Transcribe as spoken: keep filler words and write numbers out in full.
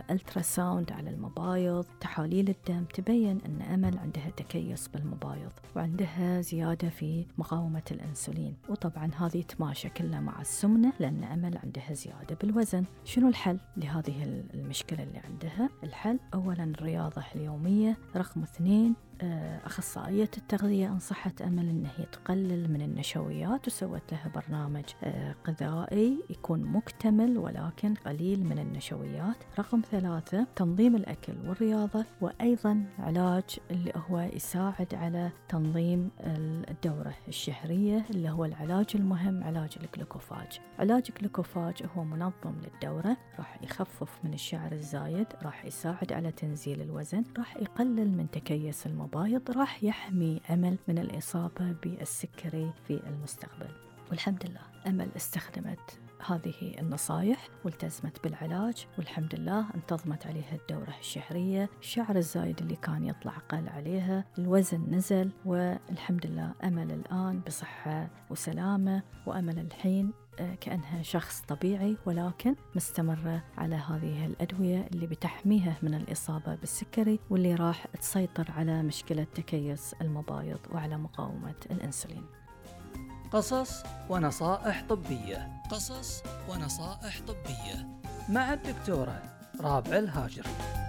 ألترا ساوند على المبايض، تحاليل الدم تبين أن أمل عندها تكيس بالمبايض وعندها زيادة في مقاومة الأنسولين، وطبعا هذه تماشى كلها مع السمنة لأن أمل عندها زيادة بالوزن. شنو الحل لهذه المشكلة اللي عندها؟ الحل أولا الرياضة اليومية. رقم اثنين أخصائية التغذية أنصحت أمل أن هي تقلل من النشويات وسوت لها برنامج غذائي يكون مكتمل ولكن قليل من النشويات. رقم ثلاثة تنظيم الأكل والرياضة، وأيضا علاج اللي هو يساعد على تنظيم الدورة الشهرية اللي هو العلاج المهم علاج الجلوكوفاج. علاج الجلوكوفاج هو منظم للدورة، راح يخفف من الشعر الزايد، راح يساعد على تنزيل الوزن، راح يقلل من تكيس المبايض، راح يحمي أمل من الإصابة بالسكري في المستقبل. والحمد لله أمل استخدمت هذه النصائح والتزمت بالعلاج، والحمد لله انتظمت عليها الدورة الشهرية، الشعر الزايد اللي كان يطلع قل عليها، الوزن نزل، والحمد لله أمل الآن بصحة وسلامة، وأمل الحين كأنها شخص طبيعي ولكن مستمرة على هذه الأدوية اللي بتحميها من الإصابة بالسكري واللي راح تسيطر على مشكلة تكيس المبايض وعلى مقاومة الأنسولين. قصص ونصائح طبية. قصص ونصائح طبية مع الدكتورة رابعة الهاجري.